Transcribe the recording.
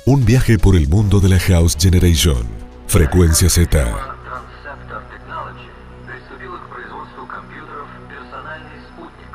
Un viaje por el mundo de la House Generation. Frecuencia Z. Transceptor Technology приступила к производству компьютеров «Персональный спутник».